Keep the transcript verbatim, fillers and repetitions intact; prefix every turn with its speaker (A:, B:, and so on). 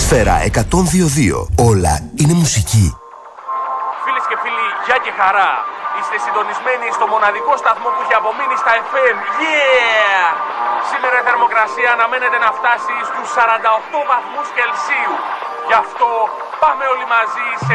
A: Σφαίρα εκατόν δύο δύο. Όλα είναι μουσική.
B: Φίλες και φίλοι, γεια και χαρά. Είστε συντονισμένοι στο μοναδικό σταθμό που έχει απομείνει στα εφ εμ. Yeah! Σήμερα η θερμοκρασία αναμένεται να φτάσει στους σαράντα οκτώ βαθμούς Κελσίου. Γι' αυτό πάμε όλοι μαζί σε